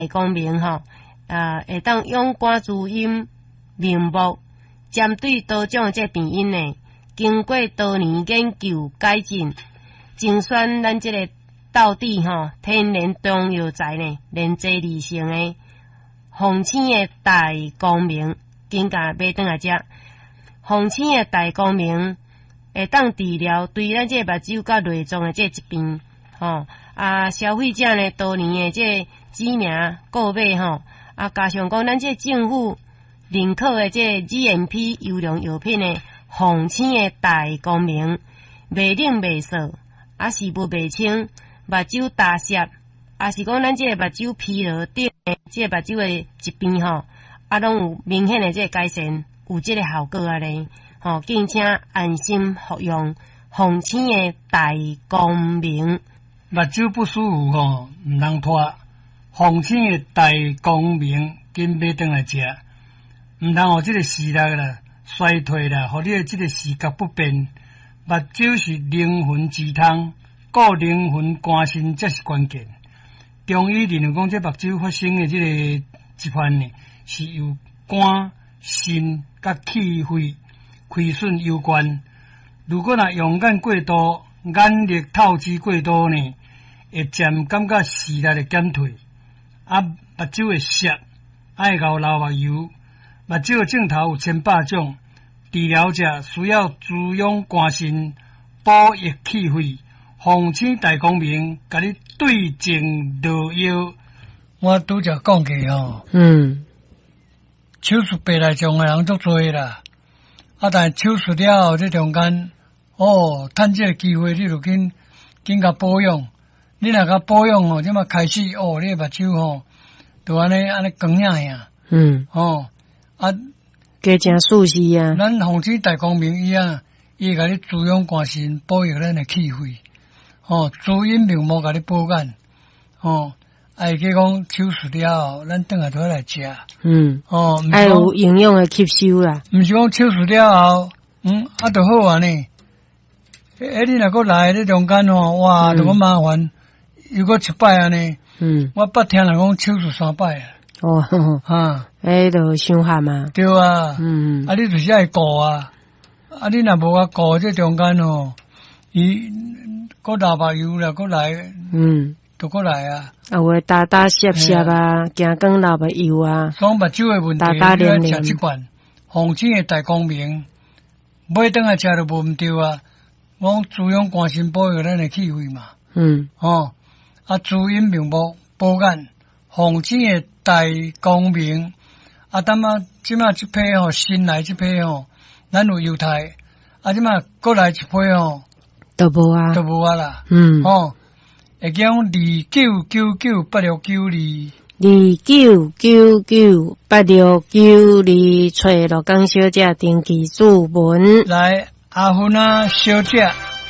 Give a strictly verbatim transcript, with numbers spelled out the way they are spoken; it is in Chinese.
光明吼，啊，会当勇敢滋阴明目，针对多种这病因呢，经过多年研究改进，精选咱这个道地吼天然中药材呢，连接而成的红青的大光明，紧甲买转来食。红青的大光明会当治疗对咱这目睭甲内脏的这疾病，吼啊，消费者呢多年的这知名购买吼，啊，加上讲咱这政府认可的这 G M P 优良药品的红青的大光明，袂冷袂涩，啊是不袂清，目睭大涩，啊是讲咱这目睭疲劳等的这目睭的疾病吼，啊拢有明显的这改善。有这个效果啊咧，吼，敬请安心服用红青的大光明。 目睭不舒服吼，唔通拖，红青的大光明紧买转来食，唔通互这个视力啦衰退啦，互你的这个视觉不便。目睭是灵魂之汤，顾灵魂肝肾才是关键。中医认为讲，这目睭发生的这个疾患呢，是由肝、肾甲气血亏损有关。如果若用眼过度、眼力透支过度呢，会渐感觉视力的减退，啊，目睭会涩，爱咬流目油。目睭的镜头有千百种，治疗者需要滋养肝肾、补益气血。红青大光明，甲你对症落药。我拄则讲过吼， 嗯。 手术白内障的人足多啦，啊，但手术了后，这中间哦，趁这个机会，你就紧紧甲保养。你若甲保养吼，即马开始哦，你目睭吼，就安尼安尼光亮呀。 嗯。 哦，啊， 加正舒适啊。 咱红星大光明伊啊，伊甲你滋养肝肾，保育咱的气血，哦，滋阴明目，甲你保肝，哦。哎，佮讲手术了后，咱转来倒来食。嗯，哦， 爱有营养的吸收啦。 毋是讲手术了后，嗯，啊，就好啊呢。哎，你若搁来咧中间吼，哇，就咁麻烦，又搁一摆安尼。嗯，我捌听人讲手术三摆啊。 哦，呵呵啊，哎，就伤害嘛。 对啊。嗯。啊，你就是爱顾啊，啊，你若无甲顾这中间吼，伊搁流目油啦，搁来。嗯。就过来啊！ 啊，会打打湿湿啊，行光流目油啊。 讲目睭的问题，你要食即款红青的大光明，买顿来食就无毋对啊。我滋养肝肾，保育咱的气血嘛。嗯。哦，啊，滋阴明目，保肝。红青的大光明，啊，等啊，即马即批吼，新来即批吼，咱有犹太，啊，即马过来一批吼， 都无啊， 都无啊啦。 嗯。 哦。会讲二九九九八六九二， 二九九九八六九二，找罗江小姐登记注文。 来，阿芬啊，小姐。